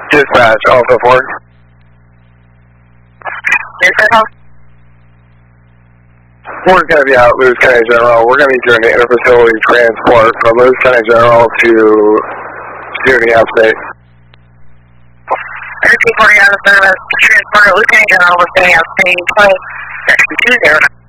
Dispatch, Alpha 4. We're going to be out Lewis County General. We're going to need you in the interfacility transport from Lewis County General to SUNY Upstate. Repeat 40 out of service, transport at Lewis County General, Lewis County Upstate, 20, section 20.